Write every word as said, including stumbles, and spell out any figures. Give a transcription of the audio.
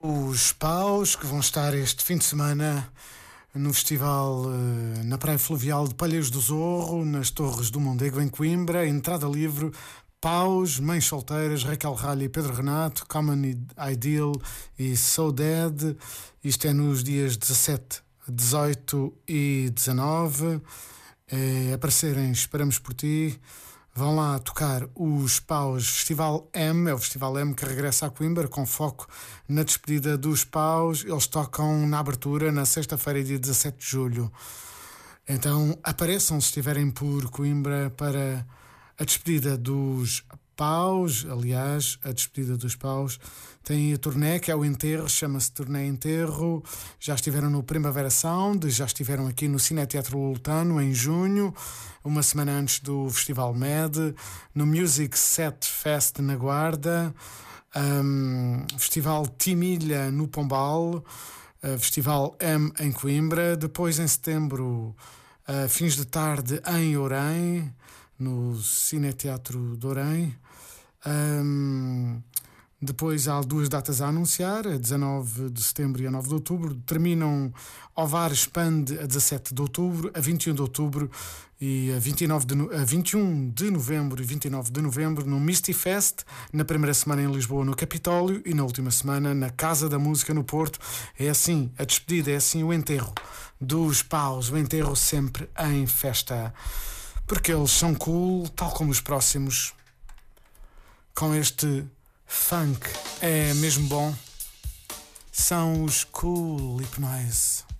Os Paus, que vão estar este fim de semana no festival eh, na Praia Fluvial de Palheiros do Zorro, nas Torres do Mondego, em Coimbra, entrada livre. Paus, Mães Solteiras, Raquel Ralha e Pedro Renato, Common Ideal e So Dead. Isto é nos dias dezassete, dezoito e dezanove. É, aparecerem, esperamos por ti. Vão lá tocar os Paus. Festival M, é o Festival M que regressa a Coimbra, com foco na despedida dos Paus. Eles tocam na abertura na sexta-feira, dia dezassete de julho. Então apareçam se estiverem por Coimbra para a despedida dos Paus. Aliás, a despedida dos Paus tem a turnê, que é o Enterro, chama-se Turnê Enterro. Já estiveram no Primavera Sound, já estiveram aqui no Cineteatro Lutano em junho, uma semana antes do Festival Med, no Music Set Fest na Guarda, um, Festival Timilha no Pombal, uh, Festival M em Coimbra, depois em setembro, uh, fins de tarde em Orem, no Cineteatro de Orem. Um, depois há duas datas a anunciar, a dezanove de setembro e a nove de outubro. Terminam Ovar expande a dezassete de outubro, a vinte e um de outubro e a, vinte e nove de no... a vinte e um de novembro e vinte e nove de novembro no Misty Fest, na primeira semana em Lisboa no Capitólio e na última semana na Casa da Música no Porto. É assim a despedida, é assim o enterro dos Paus, o enterro sempre em festa, porque eles são cool, tal como os próximos. Com este funk é mesmo bom. São os Cool Hypnosis.